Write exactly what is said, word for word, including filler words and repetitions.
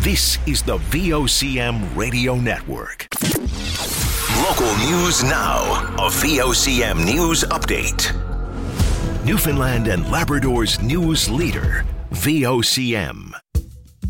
This is the V O C M Radio Network. Local news now. A V O C M News Update. Newfoundland and Labrador's news leader, V O C M.